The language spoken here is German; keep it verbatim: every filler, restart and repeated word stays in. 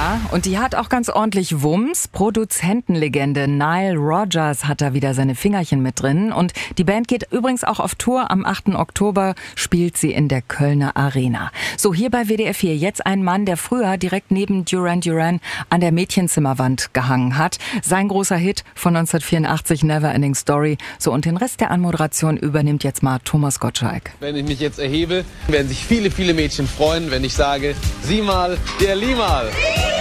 Ja, und die hat auch ganz ordentlich Wumms. Produzentenlegende Nile Rodgers hat da wieder seine Fingerchen mit drin. Und die Band geht übrigens auch auf Tour. Am achten Oktober spielt sie in der Kölner Arena. So, hier bei W D R vier jetzt ein Mann, der früher direkt neben Duran Duran an der Mädchenzimmerwand gehangen hat. Sein großer Hit von neunzehnhundertvierundachtzig, Never Ending Story. So, und den Rest der Anmoderation übernimmt jetzt mal Thomas Gottschalk. Wenn ich mich jetzt erhebe, werden sich viele, viele Mädchen freuen, wenn ich sage, sieh mal, der Limal.